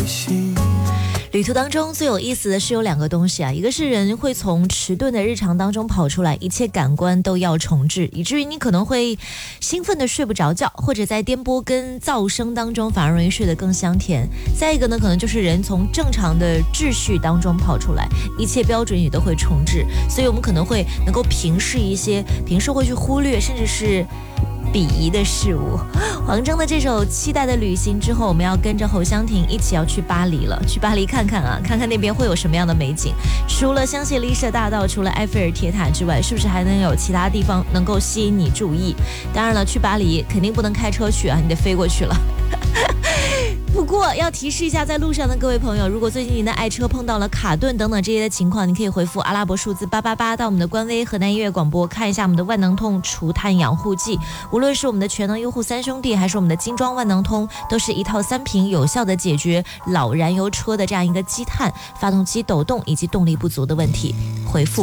心。 旅途当中最有意思的是有2个东西啊，一个是人会从迟钝的日常当中跑出来，一切感官都要重置，以至于你可能会兴奋的睡不着觉，或者在颠簸跟噪声当中反而容易睡得更香甜。再一个呢，可能就是人从正常的秩序当中跑出来，一切标准也都会重置，所以我们可能会能够平视一些平时会去忽略甚至是鄙夷的事物。黄征的这首《期待的旅行》之后，我们要跟着侯湘婷一起要去巴黎了，去巴黎看看啊，看看那边会有什么样的美景。除了香榭丽舍大道，除了埃菲尔铁塔之外，是不是还能有其他地方能够吸引你注意？当然了，去巴黎肯定不能开车去啊，你得飞过去了。不过要提示一下在路上的各位朋友，如果最近您的爱车碰到了卡顿等等这些的情况，你可以回复阿拉伯数字888到我们的官微河南音乐广播，看一下我们的万能通除碳养护剂。无论是我们的全能优护3兄弟，还是我们的精装万能通，都是一套3瓶有效的解决老燃油车的这样一个积碳、发动机抖动以及动力不足的问题。回复